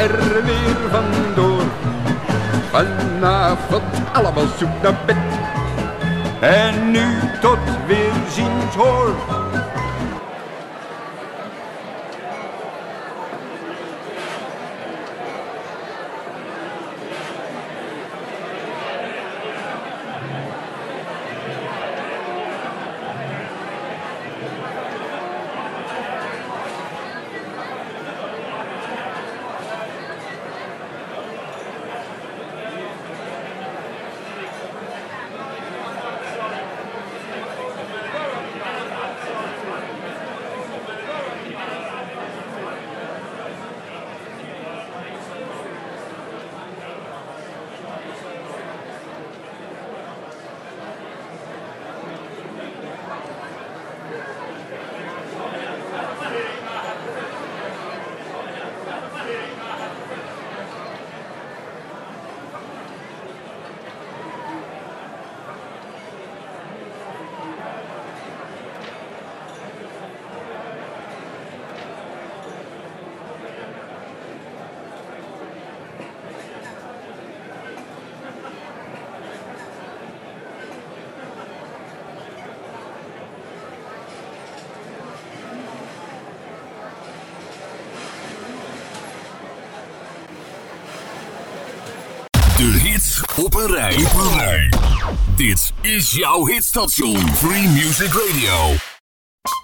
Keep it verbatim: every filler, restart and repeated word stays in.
er weer vandoor. Vanavond allemaal zoek naar bed. En nu tot weerziens hoor. De hits op een rij. Op een rij. Dit is jouw hitstation Free Music Radio.